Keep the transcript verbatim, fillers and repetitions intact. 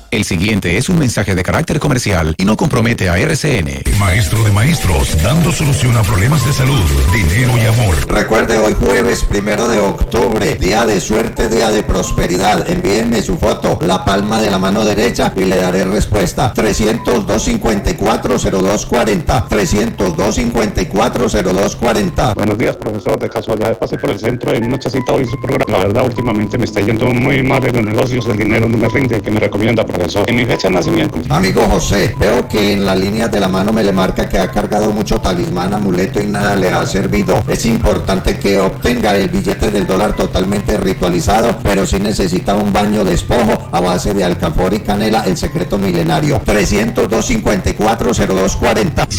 El siguiente es un mensaje de carácter comercial y no compromete a R C N. Maestro de maestros, dando solución a problemas de salud, dinero y amor. Recuerde, hoy jueves primero de octubre, día de suerte, día de prosperidad. Envíenme su foto, la palma de la mano derecha, y le daré respuesta. trescientos dos cincuenta y cuatro cero dos cuarenta, trescientos dos cincuenta y cuatro cero dos cuarenta. Buenos días, profesor. De casualidad pasé por el centro en una chacita hoy su programa. La verdad, últimamente me está yendo muy mal en los negocios, el dinero no me rinde. ¿Qué me recomienda, profesor? En mi fecha de nacimiento. Amigo José, veo que en las líneas de la mano me le marca que ha cargado mucho talismán, amuleto y nada le ha servido. Es importante que obtenga el billete del dólar totalmente ritualizado, pero si necesita un baño de espojo a base de alcanfor y canela, el secreto milenario. trescientos dos cincuenta y cuatro cero dos cuarenta.